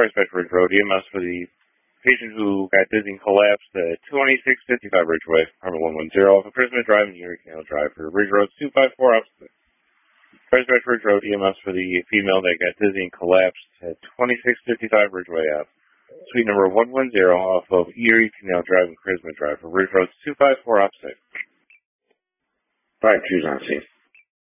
First Dispatch Ridge Road, EMS for the patient who got dizzy and collapsed at 2655 Ridgeway, apartment 110, off of Christmas Drive and Erie Canal Drive for Ridge Road 254 opposite. First Dispatch Ridge Road, EMS for the female that got dizzy and collapsed at 2655 Ridgeway Ave, suite number 110, off of Erie Canal Drive and Christmas Drive for Ridge Road 254 opposite. 5-2's on scene.